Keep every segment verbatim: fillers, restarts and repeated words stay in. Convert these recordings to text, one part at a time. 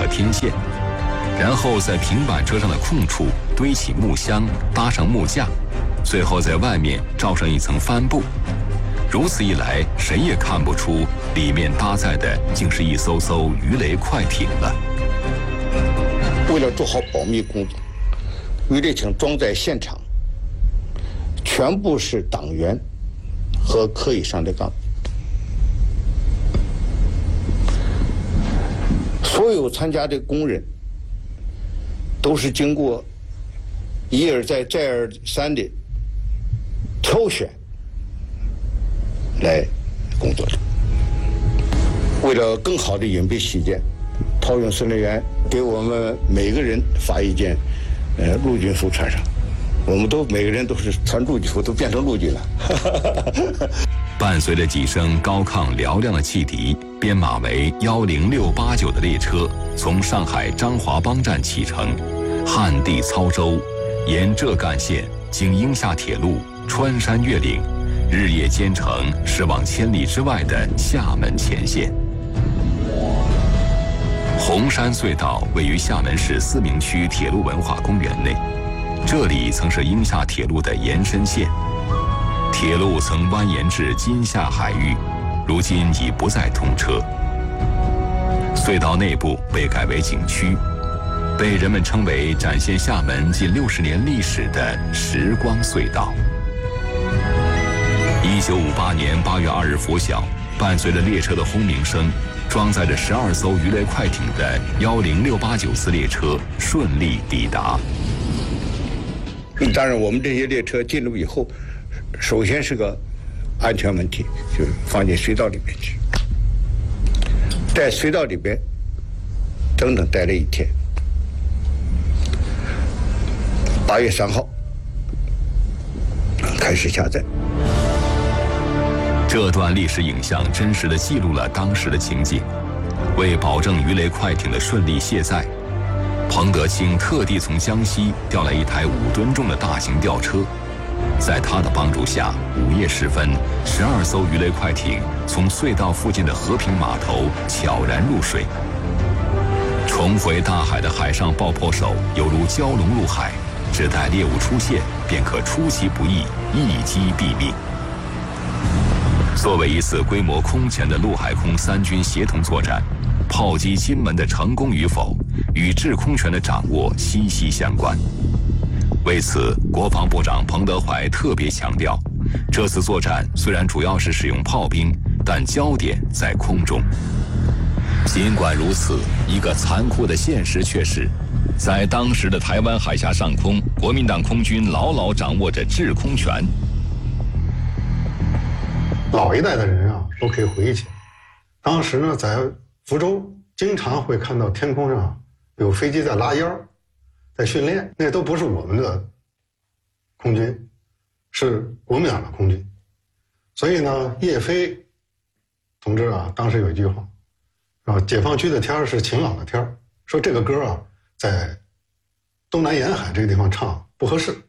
天线，然后在平板车上的空处堆起木箱，搭上木架，最后在外面罩上一层帆布。如此一来，谁也看不出里面搭载的竟是一艘艘鱼雷快艇了。 为了做好保密工作，鱼雷艇装载现场全部是党员和科以上的干部，所有参加的工人都是经过一而再再而三的挑选来工作的。为了更好的隐蔽起见，陶勇司令员给我们每个人发一件呃陆军服穿上，我们都每个人都是穿陆军服，都变成陆军了。 伴随着几声高亢嘹亮的汽笛，编码为幺零六八九的列车从上海张华浜站启程，旱地操舟，沿浙赣线经鹰厦铁路穿山越岭，日夜兼程驶往千里之外的厦门前线。红山隧道位于厦门市思明区铁路文化公园内，这里曾是鹰厦铁路的延伸线，铁路曾蜿蜒至金厦海域，如今已不再通车。隧道内部被改为景区，被人们称为展现厦门近六十年历史的时光隧道。一九五八年八月二日拂晓，伴随着列车的轰鸣声，装载着十二艘鱼雷快艇的幺零六八九次列车顺利抵达。 当然，我们这些列车进入以后，首先是个安全问题，就是放进隧道里面去。在隧道里边整整待了一天。八月三号开始下载。 这段历史影像真实地记录了当时的情景。为保证鱼雷快艇的顺利卸载，彭德清特地从江西调来一台五吨重的大型吊车。在他的帮助下，午夜时分，十二艘鱼雷快艇从隧道附近的和平码头悄然入水。重回大海的海上爆破手犹如蛟龙入海，只待猎物出现，便可出其不意，一击毙命。作为一次规模空前的陆海空三军协同作战，炮击金门的成功与否，与制空权的掌握息息相关。为此，国防部长彭德怀特别强调，这次作战虽然主要是使用炮兵，但焦点在空中。尽管如此，一个残酷的现实却是，在当时的台湾海峡上空，国民党空军牢牢掌握着制空权。 老一代的人啊，都可以回忆起来，当时呢，在福州经常会看到天空上有飞机在拉烟儿，在训练，那都不是我们的空军，是国民党的空军。所以呢，叶飞同志啊，当时有一句话，啊，解放区的天儿是晴朗的天儿，说这个歌啊，在东南沿海这个地方唱不合适。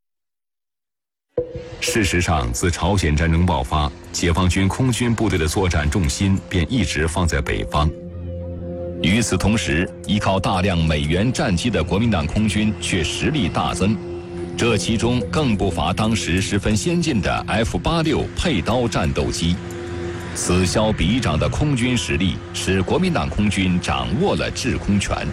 事实上，自朝鲜战争爆发，解放军空军部队的作战重心便一直放在北方。与此同时，依靠大量美元战机的国民党空军却实力大增，这其中更不乏当时十分先进的 F 八十六佩刀战斗机。此消彼长的空军实力，使国民党空军掌握了制空权。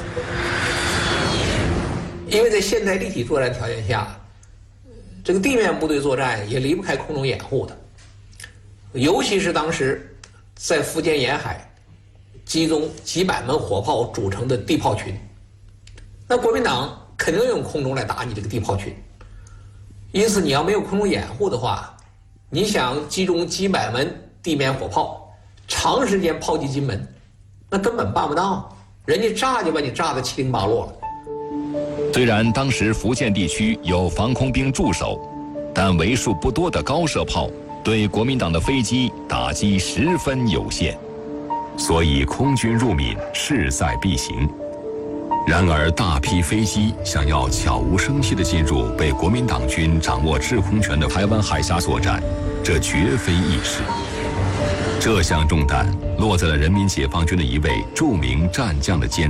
因为在现代立体作战条件下，这个地面部队作战也离不开空中掩护的，尤其是当时在福建沿海集中几百门火炮组成的地炮群，那国民党肯定用空中来打你这个地炮群。因此，你要没有空中掩护的话，你想集中几百门地面火炮长时间炮击金门，那根本办不到，人家炸就把你炸得七零八落了。 虽然当时福建地区有防空兵驻守，但为数不多的高射炮对国民党的飞机打击十分有限，所以空军入闽势在必行。然而，大批飞机想要悄无声息地进入被国民党军掌握制空权的台湾海峡作战，这绝非易事。这项重担落在了人民解放军的一位著名战将的肩